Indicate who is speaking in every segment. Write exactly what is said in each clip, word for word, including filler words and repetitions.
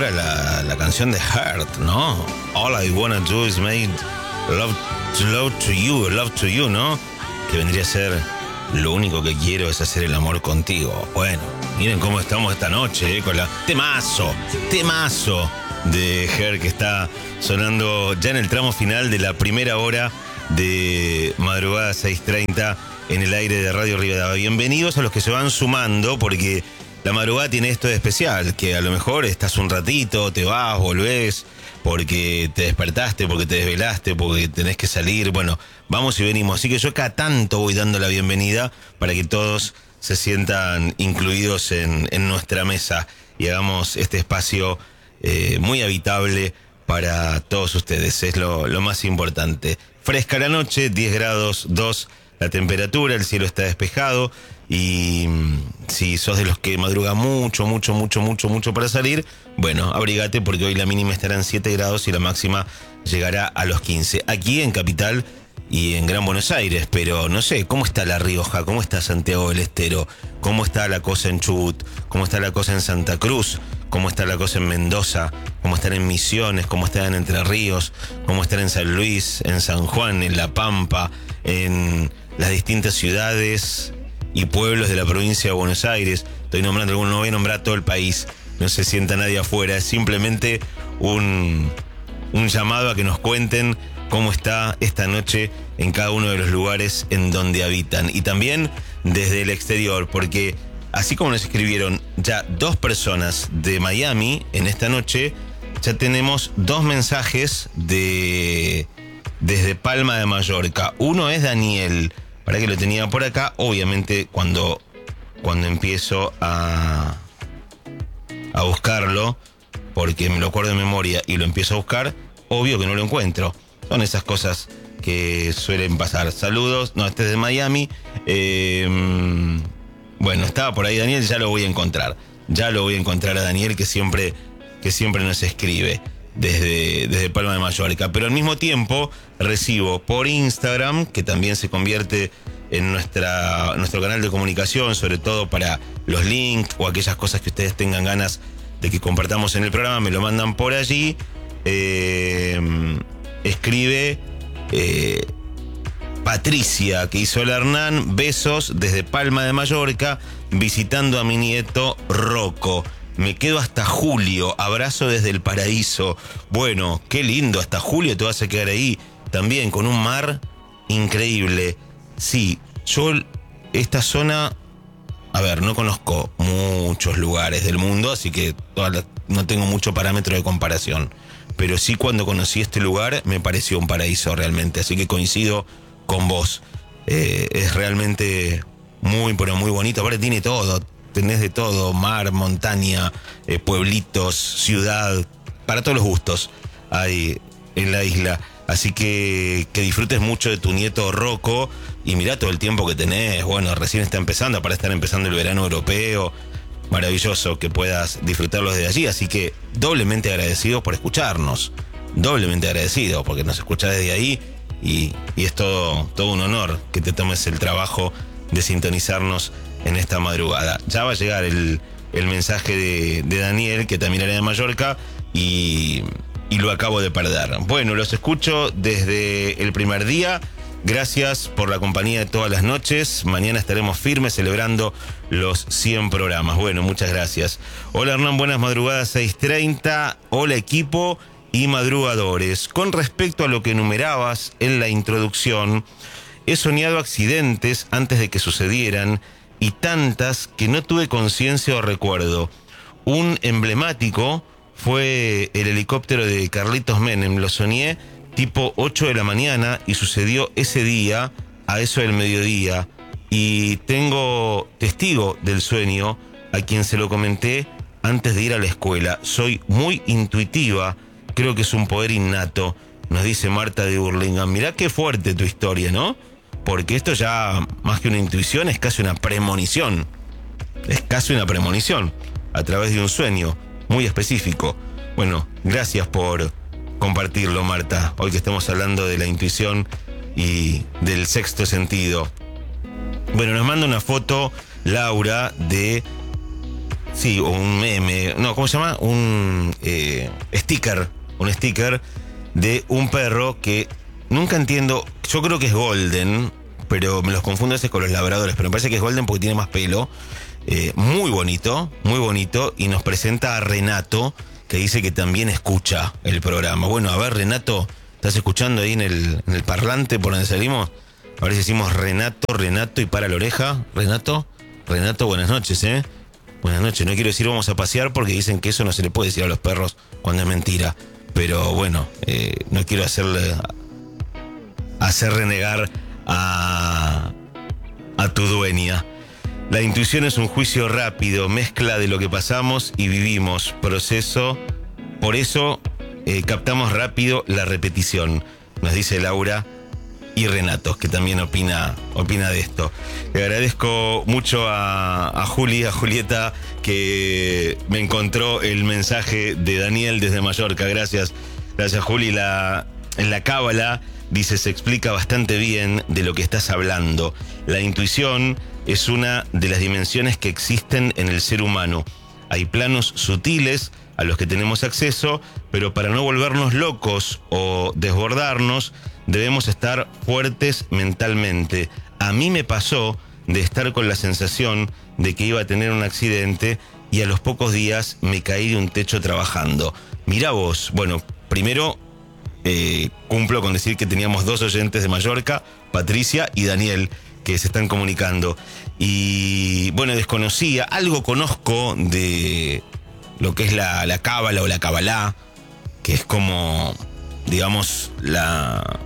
Speaker 1: ahora la, la canción de Heart, ¿no? All I Wanna Do Is Make Love to, love to You, Love to You, ¿no? Que vendría a ser lo único que quiero es hacer el amor contigo. Bueno, miren cómo estamos esta noche, ¿eh? Con la temazo, temazo de Heart que está sonando ya en el tramo final de la primera hora de madrugada seis treinta en el aire de Radio Rivadavia. Bienvenidos a los que se van sumando, porque la madrugada tiene esto de especial, que a lo mejor estás un ratito, te vas, volvés, porque te despertaste, porque te desvelaste, porque tenés que salir. Bueno, vamos y venimos. Así que yo cada tanto voy dando la bienvenida para que todos se sientan incluidos en, en nuestra mesa y hagamos este espacio eh, muy habitable para todos ustedes. Es lo, lo más importante. Fresca la noche, diez grados dos la temperatura, el cielo está despejado. Y si sos de los que madruga mucho, mucho, mucho, mucho, mucho para salir, bueno, abrígate porque hoy la mínima estará en siete grados y la máxima llegará a los quince. Aquí en Capital y en Gran Buenos Aires, pero no sé, ¿cómo está La Rioja? ¿Cómo está Santiago del Estero? ¿Cómo está la cosa en Chubut? ¿Cómo está la cosa en Santa Cruz? ¿Cómo está la cosa en Mendoza? ¿Cómo están en Misiones? ¿Cómo están en Entre Ríos? ¿Cómo están en San Luis? ¿En San Juan? ¿En La Pampa? ¿En las distintas ciudades y pueblos de la provincia de Buenos Aires? Estoy nombrando algunos, no voy a nombrar todo el país, no se sienta nadie afuera, es simplemente un, un llamado a que nos cuenten cómo está esta noche en cada uno de los lugares en donde habitan. Y también desde el exterior, porque así como nos escribieron ya dos personas de Miami en esta noche, ya tenemos dos mensajes de desde Palma de Mallorca. Uno es Daniel, para que lo tenía por acá. Obviamente cuando, cuando empiezo a, a buscarlo, porque me lo acuerdo de memoria y lo empiezo a buscar, obvio que no lo encuentro. Son esas cosas que suelen pasar. Saludos, no, este es de Miami. Eh, bueno, estaba por ahí Daniel, ya lo voy a encontrar. Ya lo voy a encontrar a Daniel, que siempre, que siempre nos escribe desde, desde Palma de Mallorca. Pero al mismo tiempo recibo por Instagram, que también se convierte en nuestra, nuestro canal de comunicación, sobre todo para los links o aquellas cosas que ustedes tengan ganas de que compartamos en el programa, me lo mandan por allí. Eh, escribe eh, Patricia, que hizo el Hernán, besos desde Palma de Mallorca, visitando a mi nieto Rocco. Me quedo hasta julio, abrazo desde el paraíso. Bueno, qué lindo, hasta julio te vas a quedar ahí, también con un mar increíble. Sí, yo esta zona, a ver, no conozco muchos lugares del mundo, así que toda la, no tengo mucho parámetro de comparación. Pero sí, cuando conocí este lugar me pareció un paraíso realmente, así que coincido con vos. Eh, es realmente muy, pero muy bonito. Aparte tiene todo, tenés de todo, mar, montaña, eh, pueblitos, ciudad, para todos los gustos hay en la isla. Así que que disfrutes mucho de tu nieto Rocco y mirá todo el tiempo que tenés. Bueno, recién está empezando, para estar empezando el verano europeo. Maravilloso que puedas disfrutarlos de allí, así que doblemente agradecidos por escucharnos, doblemente agradecidos porque nos escuchás desde ahí y, y es todo, todo un honor que te tomes el trabajo de sintonizarnos en esta madrugada. Ya va a llegar el, el mensaje de, de Daniel, que también era de Mallorca, y, y lo acabo de perder. Bueno, los escucho desde el primer día. Gracias por la compañía de todas las noches. Mañana estaremos firmes celebrando los cien programas. Bueno, muchas gracias. Hola Hernán, buenas madrugadas, seis treinta. Hola equipo y madrugadores. Con respecto a lo que enumerabas en la introducción, he soñado accidentes antes de que sucedieran y tantas que no tuve conciencia o recuerdo. Un emblemático fue el helicóptero de Carlitos Menem. Lo soñé tipo ocho de la mañana y sucedió ese día a eso del mediodía. Y tengo testigo del sueño a quien se lo comenté antes de ir a la escuela. Soy muy intuitiva, creo que es un poder innato, nos dice Marta de Burlingame. Mirá qué fuerte tu historia, ¿no? Porque esto ya, más que una intuición, es casi una premonición. Es casi una premonición, a través de un sueño muy específico. Bueno, gracias por compartirlo, Marta, hoy que estamos hablando de la intuición y del sexto sentido. Bueno, nos manda una foto Laura de sí, o un meme, no, ¿cómo se llama? Un eh, sticker, un sticker de un perro que nunca entiendo, yo creo que es golden, pero me los confundo a veces con los labradores, pero me parece que es golden porque tiene más pelo. Eh, muy bonito, muy bonito, y nos presenta a Renato, que dice que también escucha el programa. Bueno, a ver, Renato, ¿estás escuchando ahí en el, en el parlante por donde salimos? A ver si decimos Renato, Renato y para la oreja. Renato, Renato, buenas noches, ¿eh? Buenas noches, no quiero decir vamos a pasear porque dicen que eso no se le puede decir a los perros cuando es mentira. Pero bueno, eh, no quiero hacerle hacer renegar a, a tu dueña. La intuición es un juicio rápido, mezcla de lo que pasamos y vivimos, proceso. Por eso eh, captamos rápido la repetición, nos dice Laura y Renato, que también opina, opina de esto. Le agradezco mucho a, a Juli, a Julieta, que me encontró el mensaje de Daniel desde Mallorca. Gracias, gracias Juli. La, en la cábala dice, se explica bastante bien de lo que estás hablando. La intuición es una de las dimensiones que existen en el ser humano. Hay planos sutiles a los que tenemos acceso, pero para no volvernos locos o desbordarnos, debemos estar fuertes mentalmente. A mí me pasó de estar con la sensación de que iba a tener un accidente y a los pocos días me caí de un techo trabajando. Mirá vos, bueno, primero eh, cumplo con decir que teníamos dos oyentes de Mallorca, Patricia y Daniel, que se están comunicando. Y bueno, desconocía, algo conozco de lo que es la, la cábala o la cabalá, que es como, digamos, la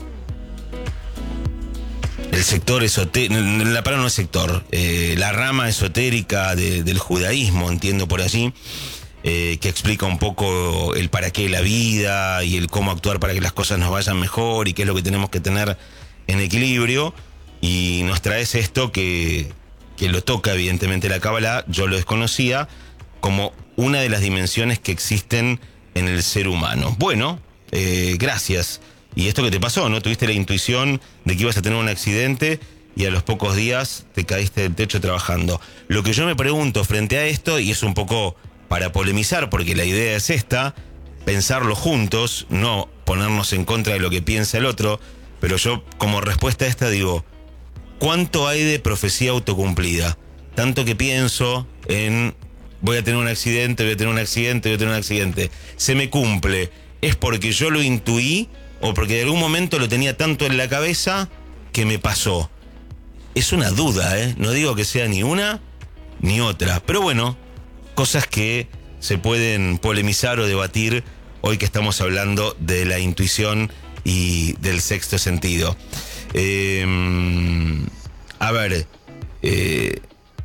Speaker 1: el sector esotérico, la palabra no es sector, eh, la rama esotérica de, del judaísmo, entiendo por allí, eh, que explica un poco el para qué de la vida y el cómo actuar para que las cosas nos vayan mejor y qué es lo que tenemos que tener en equilibrio. Y nos traes esto que, que lo toca evidentemente la cábala, yo lo desconocía, como una de las dimensiones que existen en el ser humano. Bueno, eh, gracias. Y esto que te pasó, ¿no? Tuviste la intuición de que ibas a tener un accidente y a los pocos días te caíste del techo trabajando. Lo que yo me pregunto frente a esto, y es un poco para polemizar, porque la idea es esta, pensarlo juntos, no ponernos en contra de lo que piensa el otro, pero yo como respuesta a esta digo, ¿cuánto hay de profecía autocumplida? Tanto que pienso en voy a tener un accidente, voy a tener un accidente, voy a tener un accidente. Se me cumple. ¿Es porque yo lo intuí o porque de algún momento lo tenía tanto en la cabeza que me pasó? Es una duda, ¿eh? No digo que sea ni una ni otra. Pero bueno, cosas que se pueden polemizar o debatir hoy que estamos hablando de la intuición y del sexto sentido. Eh, a ver, eh,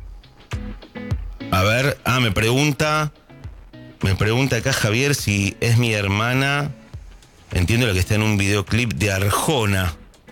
Speaker 1: a ver, ah, me pregunta, me pregunta acá Javier si es mi hermana, entiendo lo que está en un videoclip de Arjona.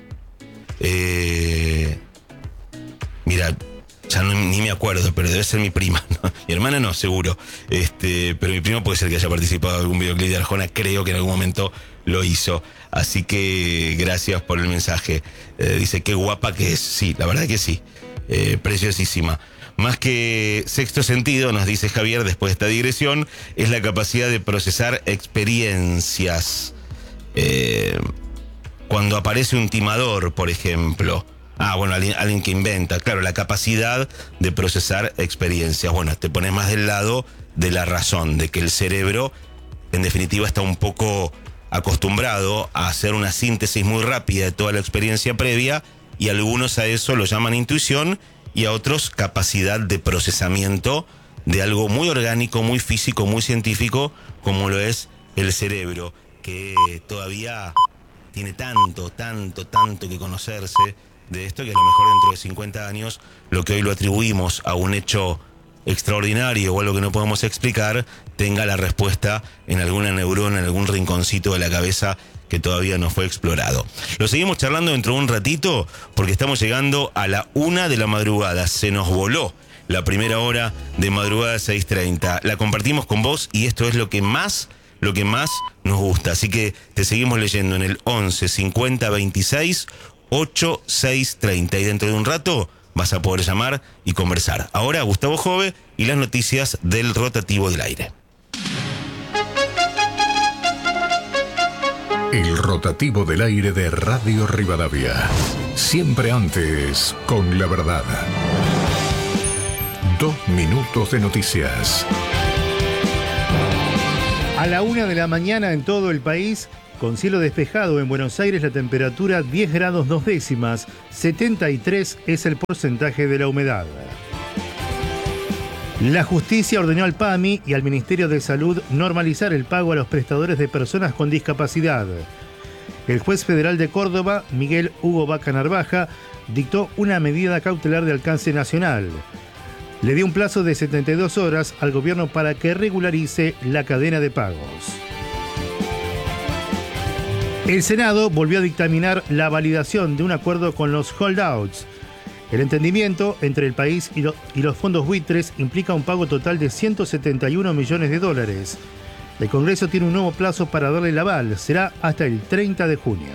Speaker 1: Eh, mira, ya no, ni me acuerdo, pero debe ser mi prima, ¿no? Mi hermana no, seguro, este, pero mi primo puede ser que haya participado en algún videoclip de Arjona, creo que en algún momento lo hizo. Así que gracias por el mensaje. Eh, dice, qué guapa que es. Sí, la verdad que sí. Eh, preciosísima. Más que sexto sentido, nos dice Javier, después de esta digresión, es la capacidad de procesar experiencias. Eh, cuando aparece un timador, por ejemplo. Ah, bueno, alguien, alguien que inventa. Claro, la capacidad de procesar experiencias. Bueno, te pones más del lado de la razón, de que el cerebro, en definitiva, está un poco acostumbrado a hacer una síntesis muy rápida de toda la experiencia previa, y algunos a eso lo llaman intuición y a otros capacidad de procesamiento de algo muy orgánico, muy físico, muy científico, como lo es el cerebro, que todavía tiene tanto, tanto, tanto que conocerse de esto, que a lo mejor dentro de cincuenta años lo que hoy lo atribuimos a un hecho extraordinario o algo que no podemos explicar, tenga la respuesta en alguna neurona, en algún rinconcito de la cabeza que todavía no fue explorado. Lo seguimos charlando dentro de un ratito porque estamos llegando a la una de la madrugada. Se nos voló la primera hora de Madrugada seis treinta. La compartimos con vos y esto es lo que más, lo que más nos gusta. Así que te seguimos leyendo en el once cincuenta veintiséis ochenta y seis treinta y dentro de un rato vas a poder llamar y conversar. Ahora, Gustavo Jove y las noticias del rotativo del aire.
Speaker 2: El rotativo del aire de Radio Rivadavia. Siempre antes, con la verdad. Dos minutos de noticias.
Speaker 3: A la una de la mañana en todo el país, con cielo despejado en Buenos Aires, la temperatura diez grados dos décimas, setenta y tres es el porcentaje de la humedad. La justicia ordenó al P A M I y al Ministerio de Salud normalizar el pago a los prestadores de personas con discapacidad. El juez federal de Córdoba, Miguel Hugo Vaca Narvaja, dictó una medida cautelar de alcance nacional. Le dio un plazo de setenta y dos horas al gobierno para que regularice la cadena de pagos. El Senado volvió a dictaminar la validación de un acuerdo con los holdouts. El entendimiento entre el país y, lo, y los fondos buitres implica un pago total de ciento setenta y uno millones de dólares. El Congreso tiene un nuevo plazo para darle el aval. Será hasta el treinta de junio.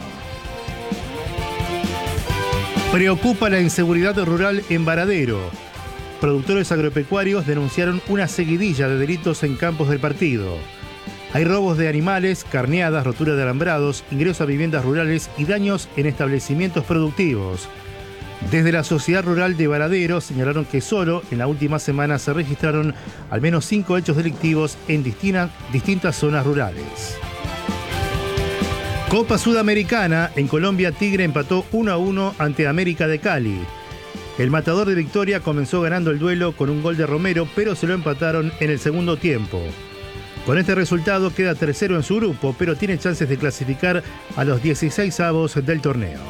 Speaker 3: Preocupa la inseguridad rural en Varadero. Productores agropecuarios denunciaron una seguidilla de delitos en campos del partido. Hay robos de animales, carneadas, rotura de alambrados, ingresos a viviendas rurales y daños en establecimientos productivos. Desde la Sociedad Rural de Varadero señalaron que solo en la última semana se registraron al menos cinco hechos delictivos en distintas, distintas zonas rurales. Copa Sudamericana, en Colombia Tigre empató uno a uno ante América de Cali. El matador de Victoria comenzó ganando el duelo con un gol de Romero, pero se lo empataron en el segundo tiempo. Con este resultado queda tercero en su grupo, pero tiene chances de clasificar a los dieciseisavos del torneo.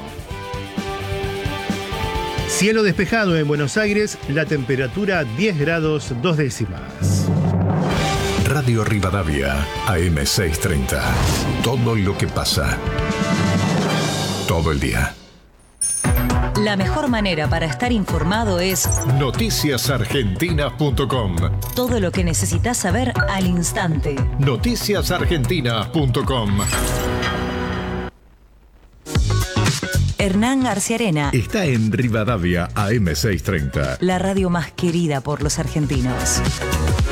Speaker 3: Cielo despejado en Buenos Aires, la temperatura diez grados dos décimas.
Speaker 2: Radio Rivadavia, A M seiscientos treinta. Todo lo que pasa. Todo el día.
Speaker 4: La mejor manera para estar informado es
Speaker 2: noticias argentinas punto com.
Speaker 4: Todo lo que necesitas saber al instante.
Speaker 2: noticias argentinas punto com.
Speaker 4: Hernán García Arena
Speaker 2: está en Rivadavia A M seiscientos treinta.
Speaker 4: La radio más querida por los argentinos.